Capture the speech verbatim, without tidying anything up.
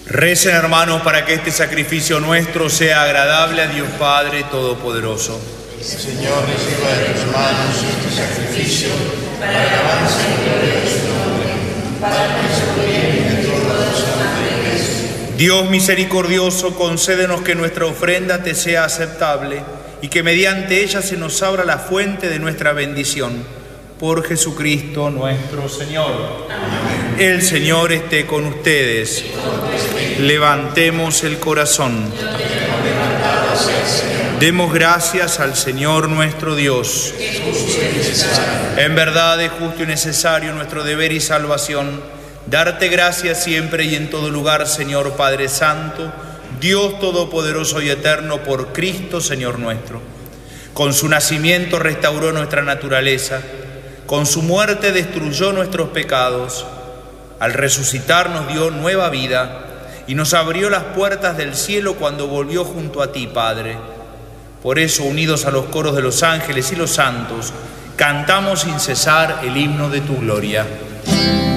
Recen, hermanos, para que este sacrificio nuestro sea agradable a Dios Padre Todopoderoso. El Señor reciba de tus manos este sacrificio para alabanza y gloria de su nombre, para nuestro bien y de toda la santa Iglesia. Dios misericordioso, concédenos que nuestra ofrenda te sea aceptable y que mediante ella se nos abra la fuente de nuestra bendición. Por Jesucristo nuestro Señor. Amén. El Señor esté con ustedes. Levantemos el corazón. Demos gracias al Señor nuestro Dios. En verdad es justo y necesario nuestro deber y salvación darte gracias siempre y en todo lugar, Señor Padre Santo, Dios Todopoderoso y Eterno, por Cristo, Señor nuestro. Con su nacimiento restauró nuestra naturaleza, con su muerte destruyó nuestros pecados, al resucitar nos dio nueva vida y nos abrió las puertas del cielo cuando volvió junto a ti, Padre. Por eso, unidos a los coros de los ángeles y los santos, cantamos sin cesar el himno de tu gloria.